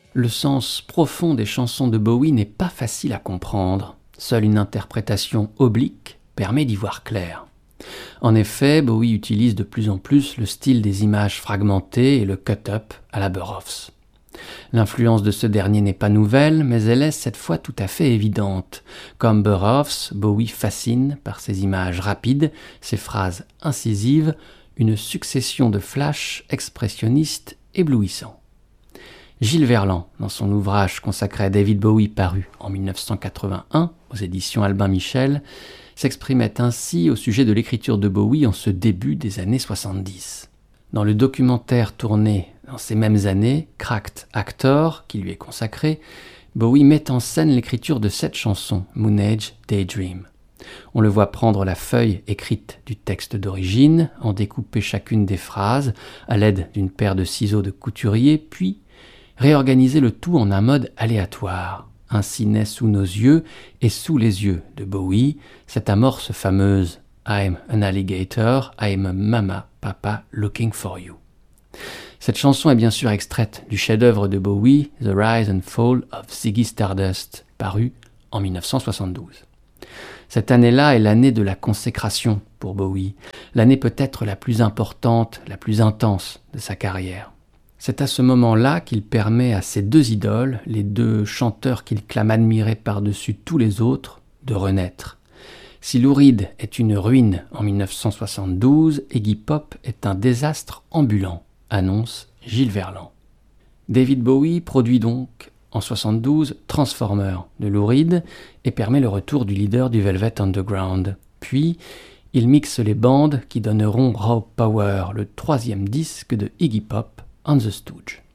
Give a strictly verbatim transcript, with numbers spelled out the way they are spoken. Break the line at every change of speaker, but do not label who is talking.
Le sens profond des chansons de Bowie n'est pas facile à comprendre. Seule une interprétation oblique permet d'y voir clair. En effet, Bowie utilise de plus en plus le style des images fragmentées et le cut-up à la Burroughs. L'influence de ce dernier n'est pas nouvelle, mais elle est cette fois tout à fait évidente. Comme Burroughs, Bowie fascine par ses images rapides, ses phrases incisives, une succession de flashs expressionnistes éblouissants. Gilles Verland, dans son ouvrage consacré à David Bowie paru en dix-neuf cent quatre-vingt-un aux éditions Albin Michel, s'exprimait ainsi au sujet de l'écriture de Bowie en ce début des années soixante-dix. Dans le documentaire tourné dans ces mêmes années, Cracked Actor, qui lui est consacré, Bowie met en scène l'écriture de cette chanson, Moon Age Daydream. On le voit prendre la feuille écrite du texte d'origine, en découper chacune des phrases à l'aide d'une paire de ciseaux de couturier, puis réorganiser le tout en un mode aléatoire. Ainsi naît sous nos yeux et sous les yeux de Bowie cette amorce fameuse « I'm an alligator, I'm a mama, papa looking for you ». Cette chanson est bien sûr extraite du chef-d'œuvre de Bowie, The Rise and Fall of Ziggy Stardust, paru en dix-neuf cent soixante-douze. Cette année-là est l'année de la consécration pour Bowie, l'année peut-être la plus importante, la plus intense de sa carrière. C'est à ce moment-là qu'il permet à ses deux idoles, les deux chanteurs qu'il clame admirer par-dessus tous les autres, de renaître. Si Lou Reed est une ruine en dix-neuf cent soixante-douze, Iggy Pop est un désastre ambulant, annonce Gilles Verland. David Bowie produit donc en soixante-douze Transformer de Lou Reed et permet le retour du leader du Velvet Underground. Puis, il mixe les bandes qui donneront Raw Power, le troisième disque de Iggy Pop, On the Stooge.